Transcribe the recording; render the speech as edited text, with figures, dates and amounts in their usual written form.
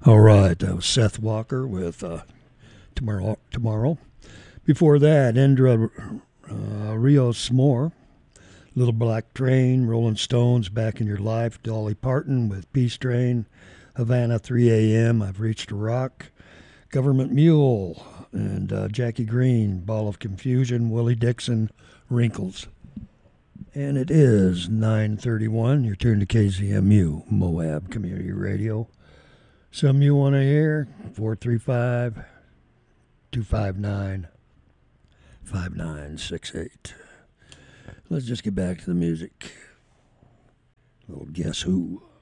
All right, that was Seth Walker with Tomorrow. Tomorrow. Before that, Indra Rios Moore, Little Black Train, Rolling Stones, Back in Your Life, Dolly Parton with Peace Train, Havana 3 a.m., I've Reached a Rock, Government Mule, and Jackie Green, Ball of Confusion, Willie Dixon, Wrinkles. And it is 9:31. You're tuned to KZMU, Moab Community Radio. Some you want to hear, 435 259 5968. Let's just get back to the music. Little Guess Who.